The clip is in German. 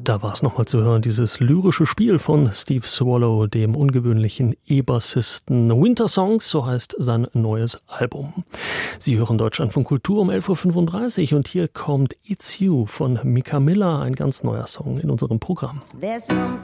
Da war es nochmal zu hören, dieses lyrische Spiel von Steve Swallow, dem ungewöhnlichen E-Bassisten. Winter Songs, so heißt sein neues Album. Sie hören Deutschlandfunk Kultur um 11.35 Uhr und hier kommt It's You von Mika Miller, ein ganz neuer Song in unserem Programm. There's something